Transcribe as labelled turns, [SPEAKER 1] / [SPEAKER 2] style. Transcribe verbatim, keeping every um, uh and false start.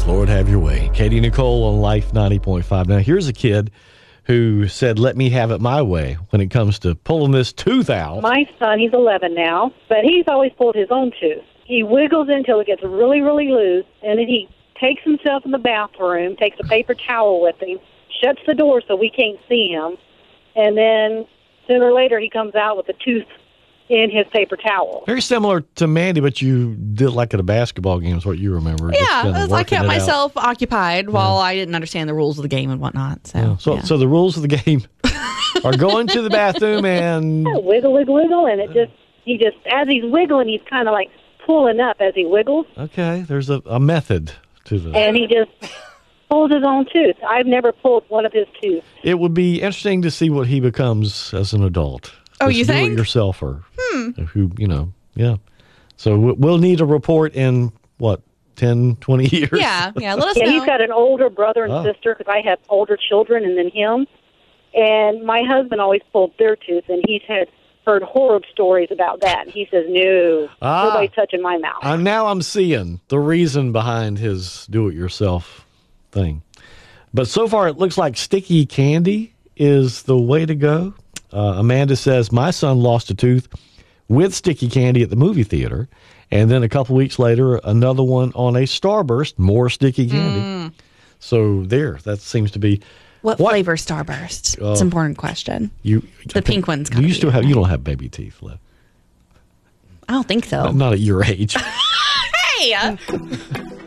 [SPEAKER 1] Lord, have your way. Katie Nicole on Life ninety point five. Now, here's a kid who said, let me have it my way when it comes to pulling this tooth out.
[SPEAKER 2] My son, he's eleven now, but he's always pulled his own tooth. He wiggles until it gets really, really loose, and then he takes himself in the bathroom, takes a paper towel with him, shuts the door so we can't see him, and then sooner or later he comes out with a tooth in his paper towel.
[SPEAKER 1] Very similar to Mandy, but you did like at a basketball game is what you remember.
[SPEAKER 3] Yeah, it was, I kept
[SPEAKER 1] it
[SPEAKER 3] myself
[SPEAKER 1] out.
[SPEAKER 3] occupied while yeah. I didn't understand the rules of the game and whatnot. So,
[SPEAKER 1] yeah. So,
[SPEAKER 3] yeah.
[SPEAKER 1] so the rules of the game are going to the bathroom and...
[SPEAKER 2] Yeah, wiggle, wiggle, wiggle, and it just, he just, as he's wiggling, he's kind of like pulling up as he wiggles.
[SPEAKER 1] Okay, there's a, a method to the...
[SPEAKER 2] And he just pulls his own tooth. I've never pulled one of his teeth.
[SPEAKER 1] It would be interesting to see what he becomes as an adult.
[SPEAKER 3] Oh, you think?
[SPEAKER 1] Do-it-yourselfer.
[SPEAKER 3] Hmm.
[SPEAKER 1] Who, you know, yeah. So we'll need a report in, what, ten, twenty years?
[SPEAKER 3] Yeah, yeah, let us
[SPEAKER 2] yeah,
[SPEAKER 3] know.
[SPEAKER 2] He's got an older brother and
[SPEAKER 1] oh.
[SPEAKER 2] sister because I have older children and then him. And my husband always pulled their tooth, and he's had heard horror stories about that. And he says, no,
[SPEAKER 1] ah,
[SPEAKER 2] nobody's touching my mouth.
[SPEAKER 1] Uh, now I'm seeing the reason behind his do-it-yourself thing. But so far, it looks like sticky candy is the way to go. Uh, Amanda says, my son lost a tooth with sticky candy at the movie theater, and then a couple weeks later, another one on a Starburst, more sticky candy. Mm. So there, that seems to be...
[SPEAKER 3] What, what flavor Starburst? Uh, it's an important question.
[SPEAKER 1] You,
[SPEAKER 3] the pink one's
[SPEAKER 1] Do you still have, you don't have baby teeth left?
[SPEAKER 3] I don't think so.
[SPEAKER 1] Not, not at your age.
[SPEAKER 3] Hey!